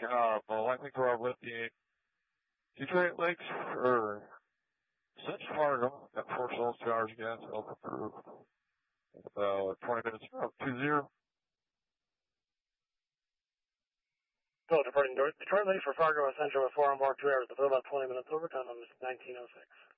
lightning car with the Detroit Lakes, or Central Fargo, got 4 souls, 2 hours gas, help approved. About 20 minutes out, 20. So, departing Detroit Lakes for Fargo Central with 4 on board, 2 hours, about 20 minutes overtime on 1906.